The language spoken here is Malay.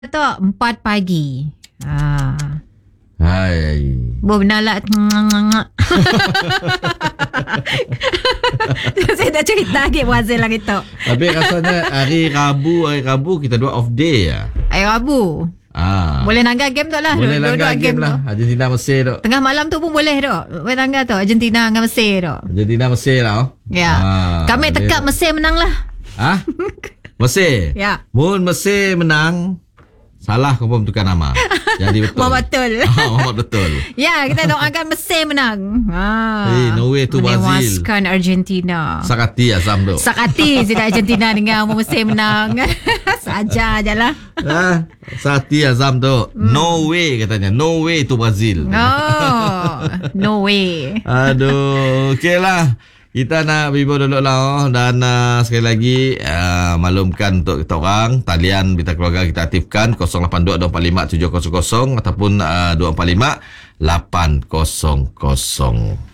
tu 4 pagi. Hai. Benar Saya dah cerita lagi Wazir lagi tu. Tapi rasanya hari Rabu kita dua off day ya. Hari Rabu. Boleh langgar game tu lah. Boleh langgar game lah. tu. Argentina Mesir tu. Tengah malam tu pun boleh tu. Boleh langgar tu. Argentina dengan Mesir tu. Argentina Mesir lah. Ya. Kami tekak Mesir menang lah. Mesir? Ya. Mun Mesir menang, salah confirm tukar nama. Jadi betul. Betul. Muhammad betul. Ya, kita doakan Mesir menang. Norway tu Brazil. Menewaskan Argentina. Sakati Azam tu. Sakati sila Argentina dengan Mesir menang. Saja je lah. Sakati Azam tu. No way katanya. No way tu Brazil. No way. Aduh. Okey lah. Kita nak bimbang dulu lah dan sekali lagi maklumkan untuk kita orang talian Bintang Keluarga kita aktifkan 082 245 700 ataupun 245 800.